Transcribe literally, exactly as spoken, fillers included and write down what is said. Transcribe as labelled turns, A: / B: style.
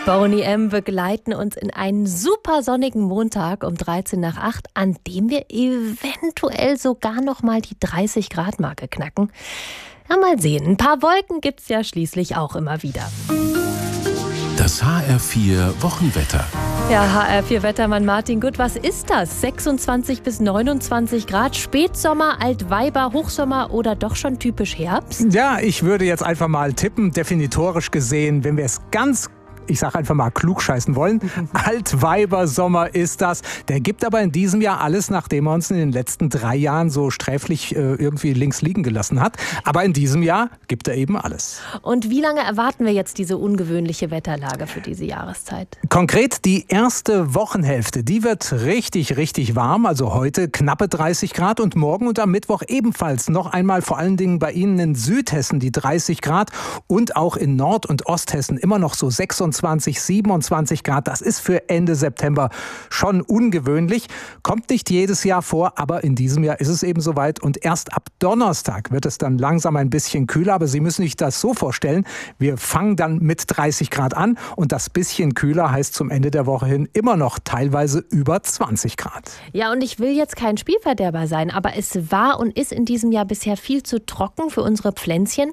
A: Boney M. begleiten uns in einen super sonnigen Montag um dreizehn nach acht, an dem wir eventuell sogar noch mal die dreißig Grad Marke knacken. Ja, mal sehen. Ein paar Wolken gibt's ja schließlich auch immer wieder.
B: Das H R vier Wochenwetter.
A: Ja, H R vier Wettermann Martin Gut, was ist das? sechsundzwanzig bis neunundzwanzig Grad, Spätsommer, Altweiber, Hochsommer oder doch schon typisch Herbst?
C: Ja, ich würde jetzt einfach mal tippen, definitorisch gesehen, wenn wir es ganz ich sage einfach mal klugscheißen wollen. Altweibersommer ist das. Der gibt aber in diesem Jahr alles, nachdem er uns in den letzten drei Jahren so sträflich äh, irgendwie links liegen gelassen hat. Aber in diesem Jahr gibt er eben alles.
A: Und wie lange erwarten wir jetzt diese ungewöhnliche Wetterlage für diese Jahreszeit?
C: Konkret die erste Wochenhälfte, die wird richtig, richtig warm. Also heute knappe dreißig Grad und morgen und am Mittwoch ebenfalls noch einmal vor allen Dingen bei Ihnen in Südhessen die dreißig Grad und auch in Nord- und Osthessen immer noch so sechsundzwanzig, siebenundzwanzig Grad. Das ist für Ende September schon ungewöhnlich. Kommt nicht jedes Jahr vor, aber in diesem Jahr ist es eben soweit. Und erst ab Donnerstag wird es dann langsam ein bisschen kühler. Aber Sie müssen sich das so vorstellen, wir fangen dann mit dreißig Grad an und das bisschen kühler heißt zum Ende der Woche hin immer noch teilweise über zwanzig Grad.
A: Ja, und ich will jetzt kein Spielverderber sein, aber es war und ist in diesem Jahr bisher viel zu trocken für unsere Pflänzchen.